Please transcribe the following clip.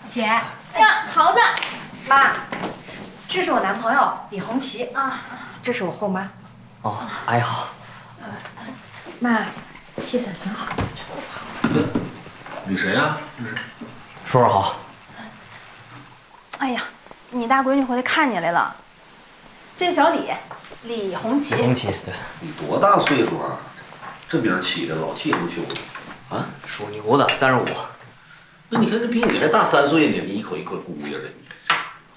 姐， 哎呀，桃子， 妈，这是我男朋友李红旗啊， 这是我后妈。 哦，阿姨好。 妈，气色挺好。 你谁呀？这是。 叔叔好。 哎呀，你大闺女回来看你来了。这小李红旗。 李红旗，对。 你多大岁数啊？这名起的老气横秋的。啊？ 属牛的，35。 那你看这比你还大3岁呢，你一口一个姑爷的。